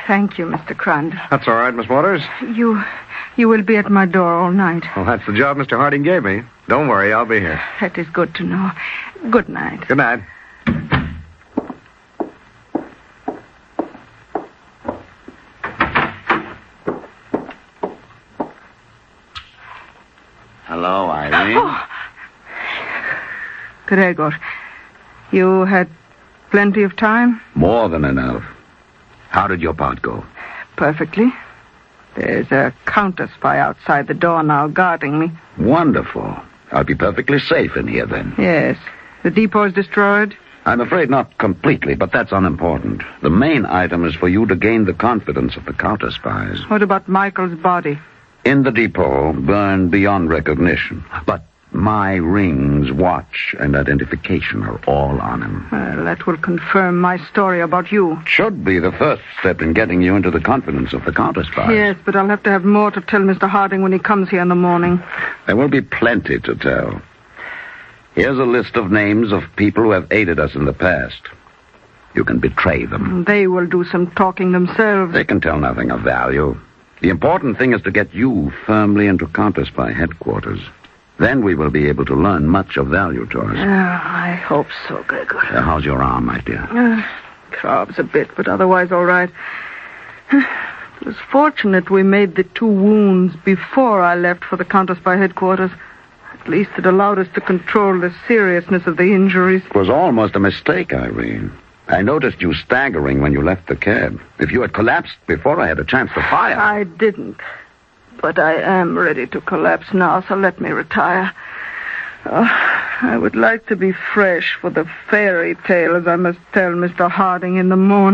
Thank you, Mr. Crandall. That's all right, Miss Waters. You will be at my door all night. Well, that's the job Mr. Harding gave me. Don't worry, I'll be here. That is good to know. Good night. Good night. Hello, Irene. Oh. Gregor, you had plenty of time? More than enough. How did your part go? Perfectly. There's a counter-spy outside the door now guarding me. Wonderful. I'll be perfectly safe in here then. Yes. The depot is destroyed? I'm afraid not completely, but that's unimportant. The main item is for you to gain the confidence of the counter-spies. What about Michael's body? In the depot, burned beyond recognition. But my rings, watch, and identification are all on him. Well, that will confirm my story about you. Should be the first step in getting you into the confidence of the counter-spies. Yes, but I'll have to have more to tell Mr. Harding when he comes here in the morning. There will be plenty to tell. Here's a list of names of people who have aided us in the past. You can betray them. They will do some talking themselves. They can tell nothing of value. The important thing is to get you firmly into counter-spy headquarters. Then we will be able to learn much of value to us. I hope so, Gregor. How's your arm, my dear? Throbs a bit, but otherwise all right. It was fortunate we made the 2 wounds before I left for the counter-spy headquarters. At least it allowed us to control the seriousness of the injuries. It was almost a mistake, Irene. I noticed you staggering when you left the cab. If you had collapsed before I had a chance to fire... I didn't. But I am ready to collapse now, so let me retire. I would like to be fresh for the fairy tale, as I must tell Mr. Harding in the morning.